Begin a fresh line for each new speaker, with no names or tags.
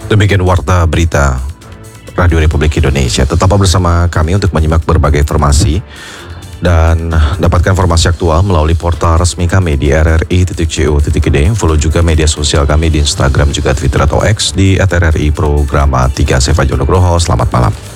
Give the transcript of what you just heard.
Demikian Warta Berita Radio Republik Indonesia. Tetaplah bersama kami untuk menyimak berbagai informasi dan dapatkan informasi aktual melalui portal resmi kami di rri.co.id. Follow juga media sosial kami di Instagram juga Twitter atau X di @rri Programa 3. Saya Fajar Nugroho. Selamat malam.